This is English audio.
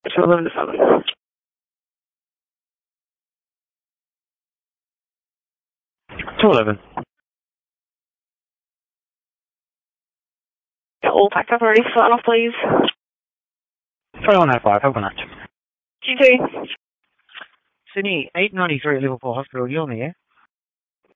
11 to 7. 211. All packed up already. Sign off, please. 3105, have a night. G2. Sydney, 893 at Liverpool Hospital, you on the air?